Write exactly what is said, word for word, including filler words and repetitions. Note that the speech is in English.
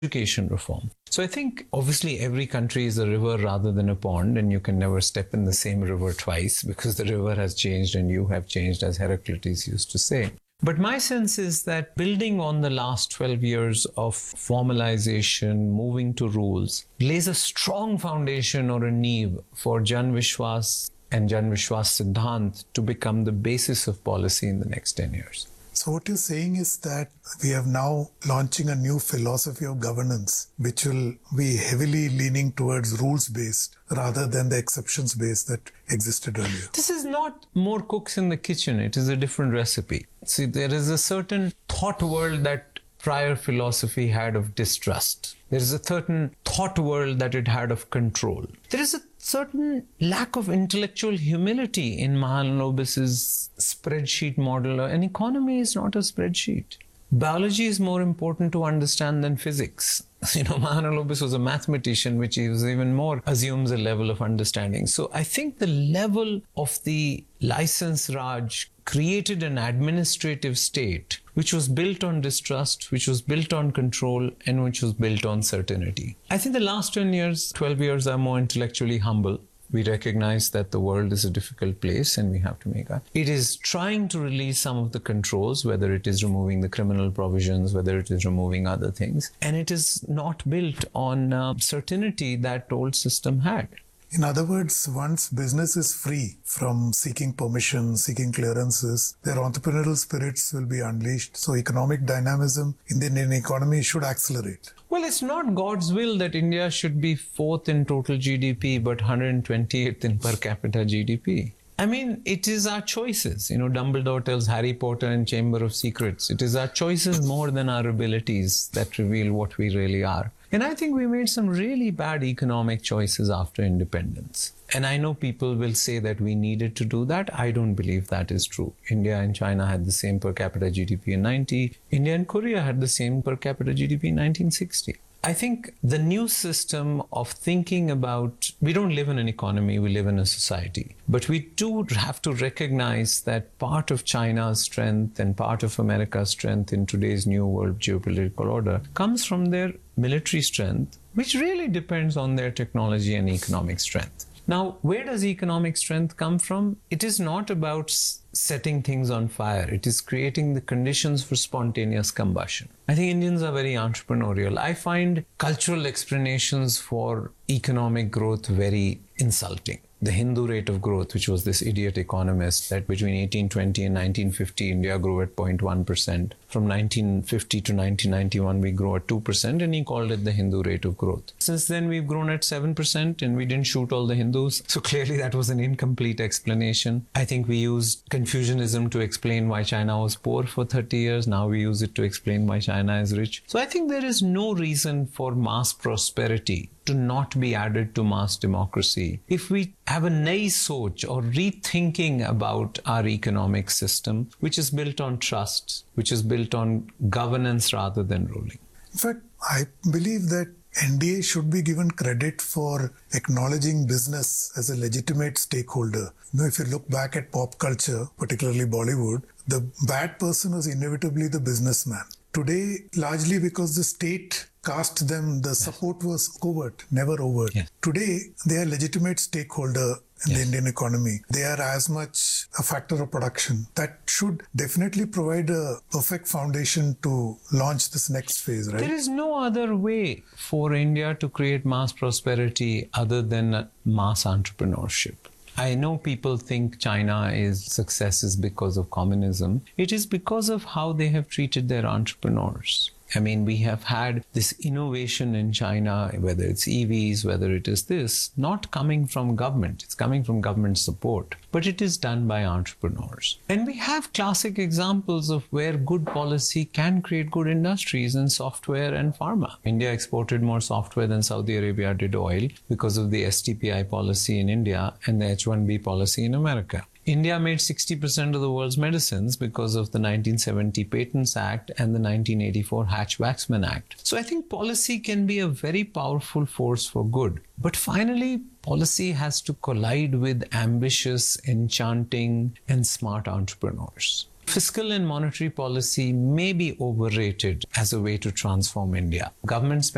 education reform. So I think obviously every country is a river rather than a pond, and you can never step in the same river twice because the river has changed and you have changed, as Heraclitus used to say. But my sense is that building on the last twelve years of formalization, moving to rules, lays a strong foundation or a niche for Jan Vishwas and Jan Vishwas Siddhant to become the basis of policy in the next ten years. So what you're saying is that we are now launching a new philosophy of governance, which will be heavily leaning towards rules-based rather than the exceptions-based that existed earlier. This is not more cooks in the kitchen. It is a different recipe. See, there is a certain thought world that prior philosophy had of distrust. There is a certain thought world that it had of control. There is a certain lack of intellectual humility in Mahalanobis's spreadsheet model. An economy is not a spreadsheet. Biology is more important to understand than physics. You know, Mahalanobis was a mathematician, which is even more assumes a level of understanding. So I think the level of the license Raj created an administrative state which was built on distrust, which was built on control, and which was built on certainty. I think the last ten years, twelve years are more intellectually humble. We recognize that the world is a difficult place and we have to make that. It is trying to release some of the controls, whether it is removing the criminal provisions, whether it is removing other things. And it is not built on uh, certainty that the old system had. In other words, once business is free from seeking permission, seeking clearances, their entrepreneurial spirits will be unleashed. So economic dynamism in the Indian economy should accelerate. Well, it's not God's will that India should be fourth in total G D P, but one hundred twentieth in per capita G D P. I mean, it is our choices. You know, Dumbledore tells Harry Potter in Chamber of Secrets, it is our choices more than our abilities that reveal what we really are. And I think we made some really bad economic choices after independence. And I know people will say that we needed to do that. I don't believe that is true. India and China had the same per capita G D P in ninety. India and Korea had the same per capita G D P in nineteen sixty. I think the new system of thinking about, we don't live in an economy, we live in a society. But we do have to recognize that part of China's strength and part of America's strength in today's new world geopolitical order comes from their military strength, which really depends on their technology and economic strength. Now, where does economic strength come from? It is not about setting things on fire. It is creating the conditions for spontaneous combustion. I think Indians are very entrepreneurial. I find cultural explanations for economic growth very insulting. The Hindu rate of growth, which was this idiot economist that between eighteen twenty and nineteen fifty, India grew at zero point one percent. From nineteen fifty to nineteen ninety-one, we grew at two percent, and he called it the Hindu rate of growth. Since then, we've grown at seven percent, and we didn't shoot all the Hindus. So clearly, that was an incomplete explanation. I think we used Confucianism to explain why China was poor for thirty years. Now we use it to explain why China is rich. So I think there is no reason for mass prosperity to not be added to mass democracy if we have a nai soch or rethinking about our economic system, which is built on trust, which is built on governance rather than ruling. In fact, I believe that N D A should be given credit for acknowledging business as a legitimate stakeholder. You know, if you look back at pop culture, particularly Bollywood, the bad person was inevitably the businessman. Today, largely because the state cast them, the yes. support was covert, never overt. Yes. Today, they are legitimate stakeholder in yes. the Indian economy. They are as much a factor of production. That should definitely provide a perfect foundation to launch this next phase, right? There is no other way for India to create mass prosperity other than mass entrepreneurship. I know people think China's success is because of communism. It is because of how they have treated their entrepreneurs. I mean, we have had this innovation in China, whether it's E Vs, whether it is this, not coming from government. It's coming from government support, but it is done by entrepreneurs. And we have classic examples of where good policy can create good industries in software and pharma. India exported more software than Saudi Arabia did oil because of the S T P I policy in India and the H one B policy in America. India made sixty percent of the world's medicines because of the nineteen seventy Patents Act and the nineteen eighty-four Hatch-Waxman Act. So I think policy can be a very powerful force for good. But finally, policy has to collide with ambitious, enchanting, and smart entrepreneurs. Fiscal and monetary policy may be overrated as a way to transform India. Government spend